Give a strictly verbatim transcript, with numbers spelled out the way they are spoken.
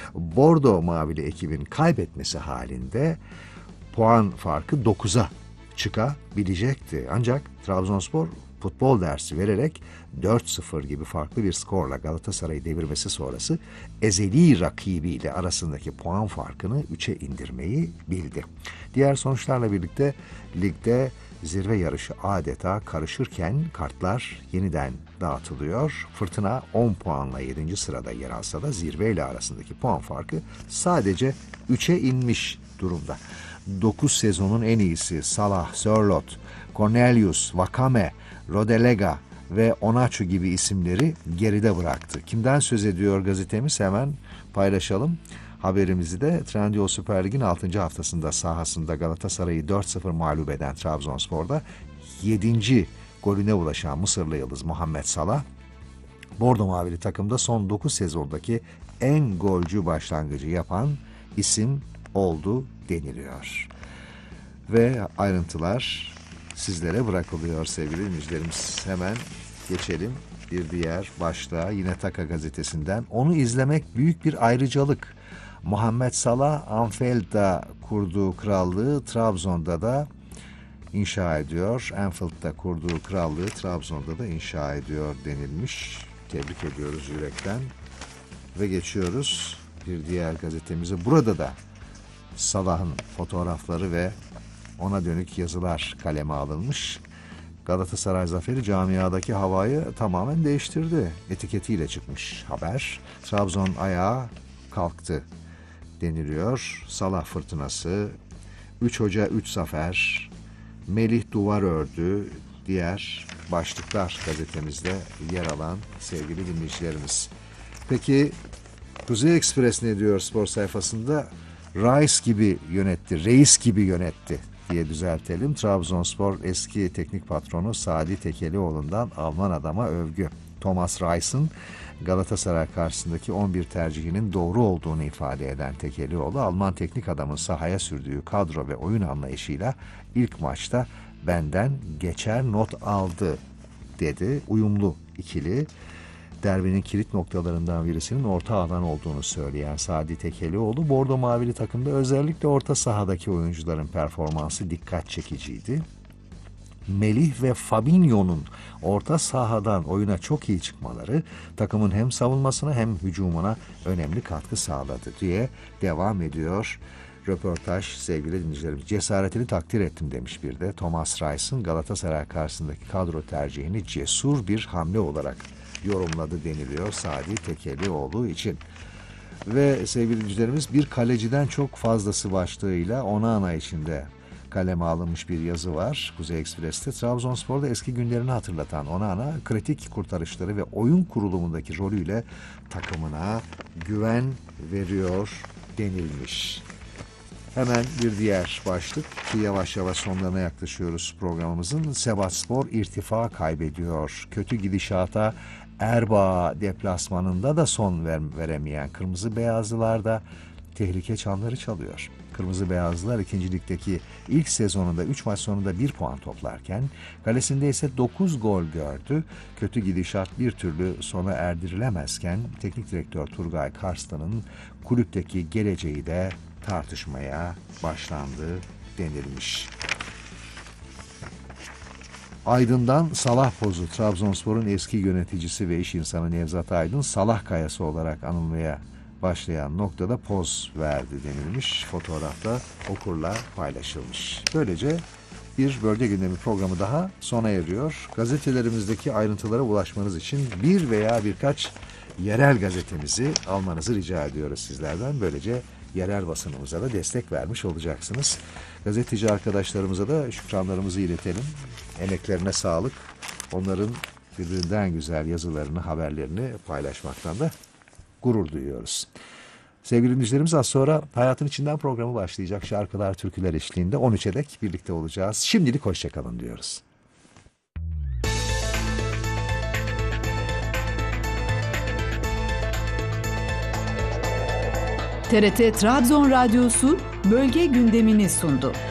Bordo Mavili ekibin kaybetmesi halinde puan farkı dokuza çıkabilecekti. Ancak Trabzonspor futbol dersi vererek dört sıfır gibi farklı bir skorla Galatasaray'ı devirmesi sonrası ezeli rakibiyle arasındaki puan farkını üçe indirmeyi bildi. Diğer sonuçlarla birlikte ligde zirve yarışı adeta karışırken kartlar yeniden dağıtılıyor. Fırtına on puanla yedinci sırada yer alsa da zirveyle arasındaki puan farkı sadece üçe inmiş durumda. dokuz sezonun en iyisi Salah, Sörloth, Cornelius, Vakame, Rodelega ve Onaçu gibi isimleri geride bıraktı. Kimden söz ediyor gazetemiz? Hemen paylaşalım haberimizi de. Trendyol Süper Lig'in altıncı haftasında sahasında Galatasaray'ı dört sıfır mağlup eden Trabzonspor'da yedinci golüne ulaşan Mısırlı yıldız Muhammed Salah, Bordo Mavili takımda son dokuz sezondaki en golcü başlangıcı yapan isim oldu deniliyor. Ve ayrıntılar sizlere bırakılıyor sevgili dinleyicilerimiz. Hemen geçelim bir diğer başlığa, yine Taka gazetesinden. Onu izlemek büyük bir ayrıcalık. Muhammed Salah Anfield'da kurduğu krallığı Trabzon'da da inşa ediyor. Anfield'da kurduğu krallığı Trabzon'da da inşa ediyor denilmiş. Tebrik ediyoruz yürekten. Ve geçiyoruz bir diğer gazetemize. Burada da Salah'ın fotoğrafları ve ona dönük yazılar kaleme alınmış. Galatasaray zaferi camiadaki havayı tamamen değiştirdi. Etiketiyle çıkmış haber. Trabzon ayağa kalktı deniliyor. Salah fırtınası, üç hoca üç zafer, Melih duvar ördü, diğer başlıklar gazetemizde yer alan sevgili dinleyicilerimiz. Peki Kuzey Ekspres ne diyor spor sayfasında? Reis gibi yönetti, reis gibi yönetti diye düzeltelim. Trabzonspor eski teknik patronu Sadi Tekelioğlu'ndan Alman adama övgü. Thomas Reis'in Galatasaray karşısındaki on bir tercihinin doğru olduğunu ifade eden Tekelioğlu, Alman teknik adamın sahaya sürdüğü kadro ve oyun anlayışıyla ilk maçta benden geçer not aldı dedi. Uyumlu ikili. Derbinin kilit noktalarından birisinin orta alan olduğunu söyleyen Sadi Tekelioğlu, Bordo Mavili takımda özellikle orta sahadaki oyuncuların performansı dikkat çekiciydi. Melih ve Fabinho'nun orta sahadan oyuna çok iyi çıkmaları takımın hem savunmasına hem hücumuna önemli katkı sağladı diye devam ediyor röportaj sevgili dinleyicilerim. Cesaretini takdir ettim demiş bir de. Thomas Reis'in Galatasaray karşısındaki kadro tercihini cesur bir hamle olarak yorumladı deniliyor Sadi Tekelioğlu için. Ve sevgili dinleyicilerimiz, bir kaleciden çok fazlası başlığıyla Onana içinde kaleme alınmış bir yazı var Kuzey Ekspres'te. Trabzonspor'da eski günlerini hatırlatan Onana, kritik kurtarışları ve oyun kurulumundaki rolüyle takımına güven veriyor denilmiş. Hemen bir diğer başlık ki yavaş yavaş sonlarına yaklaşıyoruz programımızın. Sivasspor irtifa kaybediyor. Kötü gidişata Erbaa deplasmanında da son ver, veremeyen Kırmızı Beyazlılar da tehlike çanları çalıyor. Kırmızı Beyazlılar ikinci ligdeki ilk sezonunda üç maç sonunda bir puan toplarken kalesinde ise dokuz gol gördü. Kötü gidişat bir türlü sona erdirilemezken teknik direktör Turgay Karslan'ın kulüpteki geleceği de tartışmaya başlandı denilmiş. Aydın'dan Salah pozu. Trabzonspor'un eski yöneticisi ve iş insanı Nevzat Aydın Salah kayası olarak anılmaya başlayan noktada poz verdi denilmiş. Fotoğrafta okurla paylaşılmış. Böylece bir bölge gündemi programı daha sona eriyor. Gazetelerimizdeki ayrıntılara ulaşmanız için bir veya birkaç yerel gazetemizi almanızı rica ediyoruz sizlerden. Böylece yerel basınımıza da destek vermiş olacaksınız. Gazeteci arkadaşlarımıza da şükranlarımızı iletelim. Emeklerine sağlık. Onların birbirinden güzel yazılarını, haberlerini paylaşmaktan da gurur duyuyoruz. Sevgili dinleyicilerimiz, az sonra Hayatın İçinden programı başlayacak. Şarkılar, türküler eşliğinde on üçe dek birlikte olacağız. Şimdilik hoşçakalın diyoruz. T R T Trabzon Radyosu bölge gündemini sundu.